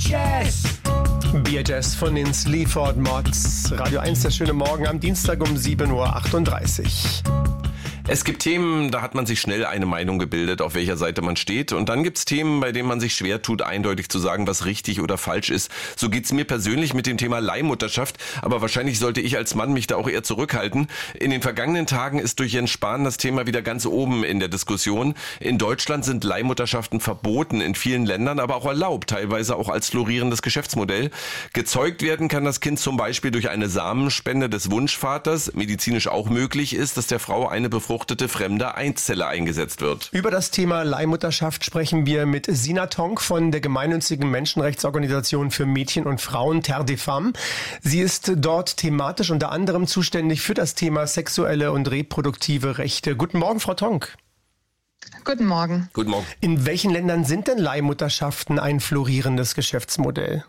Jazz. Beer Jazz von den Sleaford Mods. Radio 1, der schöne Morgen am Dienstag um 7.38 Uhr. Es gibt Themen, da hat man sich schnell eine Meinung gebildet, auf welcher Seite man steht. Und dann gibt's Themen, bei denen man sich schwer tut, eindeutig zu sagen, was richtig oder falsch ist. So geht's mir persönlich mit dem Thema Leihmutterschaft. Aber wahrscheinlich sollte ich als Mann mich da auch eher zurückhalten. In den vergangenen Tagen ist durch Jens Spahn das Thema wieder ganz oben in der Diskussion. In Deutschland sind Leihmutterschaften verboten, in vielen Ländern aber auch erlaubt, teilweise auch als florierendes Geschäftsmodell. Gezeugt werden kann das Kind zum Beispiel durch eine Samenspende des Wunschvaters. Medizinisch auch möglich ist, dass der Frau eine befruchtete fremde Eizelle eingesetzt wird. Über das Thema Leihmutterschaft sprechen wir mit Sina Tonk von der gemeinnützigen Menschenrechtsorganisation für Mädchen und Frauen, Terre des Femmes. Sie ist dort thematisch unter anderem zuständig für das Thema sexuelle und reproduktive Rechte. Guten Morgen, Frau Tonk. Guten Morgen. Guten Morgen. In welchen Ländern sind denn Leihmutterschaften ein florierendes Geschäftsmodell?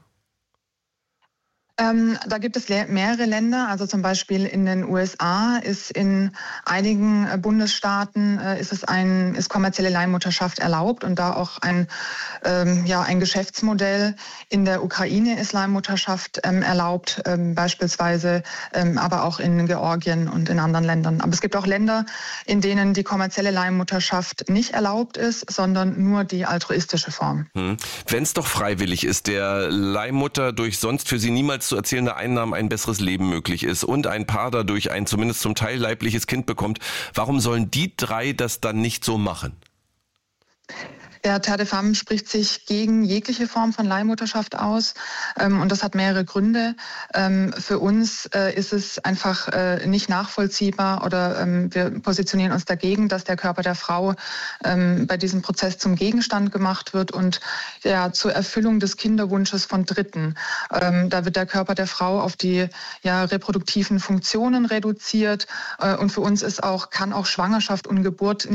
Da gibt es mehrere Länder, also zum Beispiel in den USA ist in einigen Bundesstaaten ist kommerzielle Leihmutterschaft erlaubt und da auch ein Geschäftsmodell. In der Ukraine ist Leihmutterschaft erlaubt, beispielsweise, aber auch in Georgien und in anderen Ländern. Aber es gibt auch Länder, in denen die kommerzielle Leihmutterschaft nicht erlaubt ist, sondern nur die altruistische Form. Wenn es doch freiwillig ist, der Leihmutter durch sonst für sie niemals zu erzielende Einnahmen ein besseres Leben möglich ist und ein Paar dadurch ein zumindest zum Teil leibliches Kind bekommt, warum sollen die drei das dann nicht so machen? Ja, Terre des Femmes spricht sich gegen jegliche Form von Leihmutterschaft aus und das hat mehrere Gründe. Für uns ist es einfach nicht nachvollziehbar oder wir positionieren uns dagegen, dass der Körper der Frau bei diesem Prozess zum Gegenstand gemacht wird und ja zur Erfüllung des Kinderwunsches von Dritten. Da wird der Körper der Frau auf die reproduktiven Funktionen reduziert und für uns kann auch Schwangerschaft und Geburt